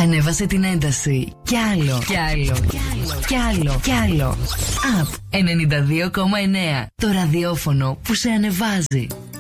Ανέβασε την ένταση. Κι άλλο. Κι άλλο. Κι άλλο. Κι άλλο. Up 92,9. Το ραδιόφωνο που σε ανεβάζει.